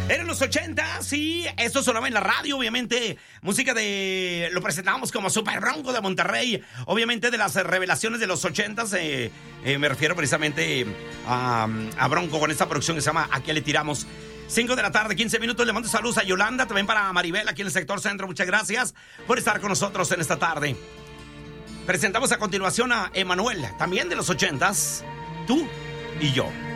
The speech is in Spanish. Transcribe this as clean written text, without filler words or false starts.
Eran los 80, sí, esto sonaba en la radio, obviamente, música de, lo presentábamos como Super Bronco de Monterrey, obviamente de las revelaciones de los 80, me refiero precisamente a Bronco con esta producción que se llama ¿A qué le tiramos? 5 de la tarde, 15 minutos, le mando saludos a Yolanda, también para Maribel aquí en el sector centro, muchas gracias por estar con nosotros en esta tarde. Presentamos a continuación a Emanuel, también de los 80s, Tú y Yo.